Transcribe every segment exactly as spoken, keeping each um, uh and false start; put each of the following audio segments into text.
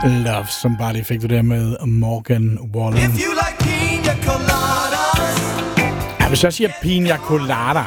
Love Somebody fik du der med Morgan Wallen. If you like pina coladas. Ja, hvis jeg siger pina colada,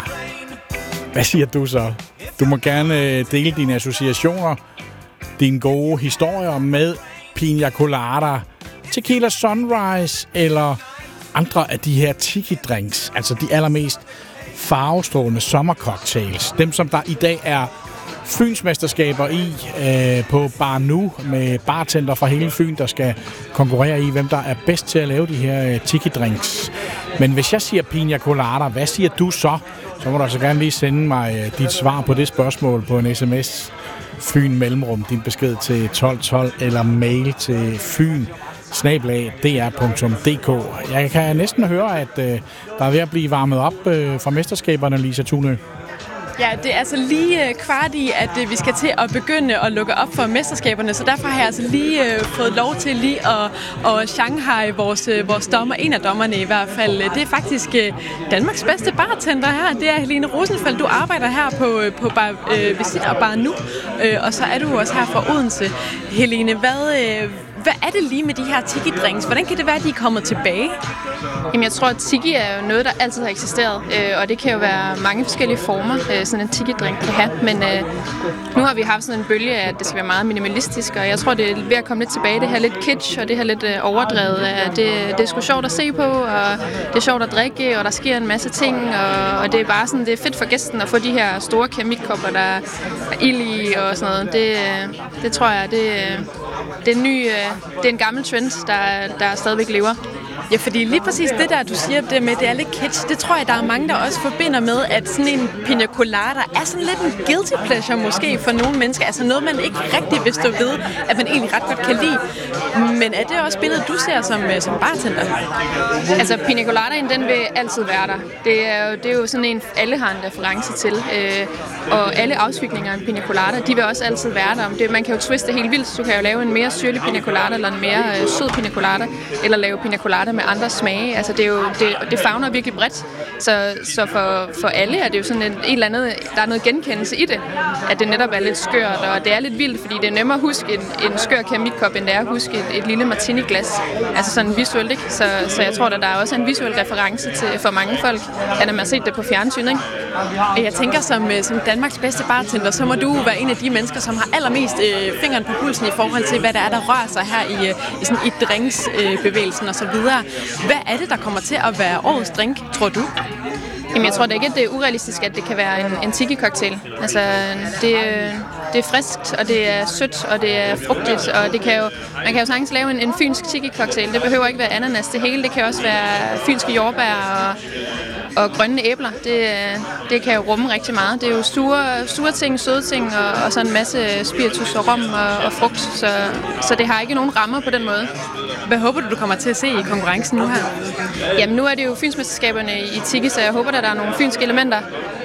hvad siger du så? Du må gerne dele dine associationer, dine gode historier med pina colada, tequila sunrise eller andre af de her tiki-drinks, altså de allermest farvestrålende sommercocktails. Dem, som der i dag er Fynsmesterskaber i øh, på Bar Nu med bartender fra hele Fyn, der skal konkurrere i, hvem der er bedst til at lave de her øh, tiki-drinks. Men hvis jeg siger pina colada, hvad siger du så? Så må du altså gerne lige sende mig øh, dit svar på det spørgsmål på en sms. Fyn Mellemrum, din besked til tolv tolv eller mail til fyn snabel-a d r punktum d k. Jeg kan næsten høre, at øh, der er ved at blive varmet op øh, fra mesterskaberne, Lisa Thunø. Ja, det er altså lige kvart i, at øh, vi skal til at begynde at lukke op for mesterskaberne, så derfor har jeg altså lige øh, fået lov til lige at, at Shanghai vores, øh, vores dommer, en af dommerne i hvert fald. Det er faktisk øh, Danmarks bedste bartender her, det er Helene Rosenfeldt. Du arbejder her på, på bar, øh, Visit og Bar Nu, øh, og så er du også her fra Odense. Helene, hvad... Øh, Hvad er det lige med de her tiki-drinks? Hvordan kan det være, at de er kommet tilbage? Jamen, jeg tror, at tiki er jo noget, der altid har eksisteret, øh, og det kan jo være mange forskellige former, øh, sådan en tiki-drink kan have. Men øh, nu har vi haft sådan en bølge af, at det skal være meget minimalistisk, og jeg tror, det er ved at komme lidt tilbage. Det her lidt kitsch, og det her lidt øh, overdrevet. Det, det er sgu sjovt at se på, og det er sjovt at drikke, og der sker en masse ting, og, og det er bare sådan, det er fedt for gæsten at få de her store keramikkopper, der er ild i og sådan noget. Det, det tror jeg, det, det er en ny... Det er en gammel trend, der, der stadigvæk lever. Ja, fordi lige præcis det der, du siger det med, det er lidt kitsch, det tror jeg, der er mange, der også forbinder med, at sådan en pina colada er sådan lidt en guilty pleasure måske for nogle mennesker. Altså noget, man ikke rigtig vil stå ved, at man egentlig ret godt kan lide. Men er det også billedet, du ser som, som bartender? Altså, pina coladaen, den vil altid være der. Det er jo, det er jo sådan en, alle har en reference til. Øh, og alle afskygninger af en pina colada, de vil også altid være der. Det, man kan jo twiste helt vildt. Du kan jo lave en mere syrlig pina colada, eller en mere øh, sød pina colada, eller lave pina colada med andre smage. Altså, det, er jo, det, det favner virkelig bredt. Så, så for, for alle er det jo sådan en, en eller andet, der er noget genkendelse i det, at det netop er lidt skørt, og det er lidt vildt, fordi det er nemmere at huske en, en skør keramikkop, end det er at huske et, et lille martini-glas. Altså sådan visuelt, ikke? Så, så jeg tror, at der er også en visuel reference til for mange folk, at man har set det på fjernsyn, ikke? Jeg tænker, som, som Danmarks bedste bartender, så må du være en af de mennesker, som har allermest øh, fingeren på pulsen i forhold til, hvad der er, der rører sig her i, i, sådan, i drinksbevægelsen øh, og så videre. Hvad er det, der kommer til at være årets drink, tror du? Jamen, jeg tror da ikke, at det er urealistisk, at det kan være en, en tiki-cocktail. Altså, det, det er friskt, og det er sødt, og det er frugtigt, og det kan jo, man kan jo sagtens lave en, en fynsk tiki-cocktail. Det behøver ikke være ananas. Det hele, det kan også være fynske jordbær og, og grønne æbler. Det, det kan jo rumme rigtig meget. Det er jo sure, sure ting, søde ting, og, og så en masse spiritus og rom og, og frugt. Så, så det har ikke nogen rammer på den måde. Hvad håber du, du kommer til at se i konkurrencen nu her? Jamen, nu er det jo Fynsmesterskaberne i tiki, så jeg håber, at der er nogle fynske elementer.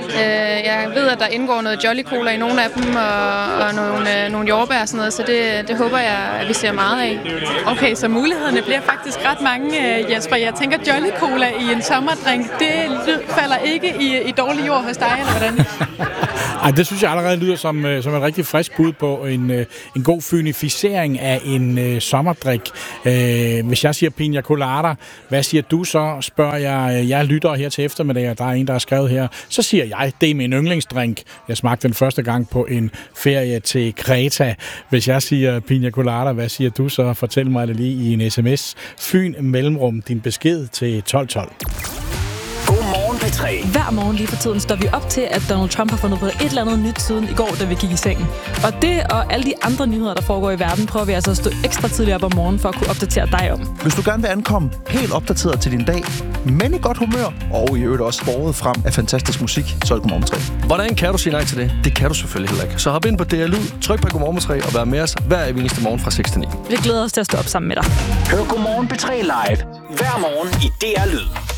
Jeg ved, at der indgår noget Jolly Cola i nogle af dem, og, og nogle, nogle jordbær og sådan noget, så det, det håber jeg, at vi ser meget af. Okay, så mulighederne bliver faktisk ret mange, Jesper. Jeg tænker, Jolly Cola i en sommerdrink, det falder ikke i, i dårlig jord hos dig, eller hvordan? Ej, det synes jeg allerede lyder som, som et rigtig frisk bud på en, en god fynificering af en uh, sommerdrik. Uh, hvis jeg siger pina colada, hvad siger du så? Spørger jeg, jeg lytter her til eftermiddag, og der er en, der har skrevet her. Så siger jeg, det er min yndlingsdrink. Jeg smagte den første gang på en ferie til Kreta. Hvis jeg siger pina colada, hvad siger du så? Fortæl mig det lige i en sms. Fyn Mellemrum, din besked til tolv tolv. Godmorgen P tre. Hver morgen lige for tiden står vi op til, at Donald Trump har fundet på et eller andet nyt siden i går, da vi gik i sengen. Og det og alle de andre nyheder, der foregår i verden, prøver vi altså at stå ekstra tidligt op om morgenen for at kunne opdatere dig om. Hvis du gerne vil ankomme helt opdateret til din dag, men i godt humør, og i øvrigt også båret frem af fantastisk musik, så er det Godmorgen P tre. Hvordan kan du sige nej til det? Det kan du selvfølgelig heller ikke. Så hop ind på D R Lyd, tryk på Godmorgen P tre og vær med os hver eneste morgen fra seks til ni. Vi glæder os til at stå op sammen med dig. Hør Godmorgen P tre live hver morgen i D R Lyd.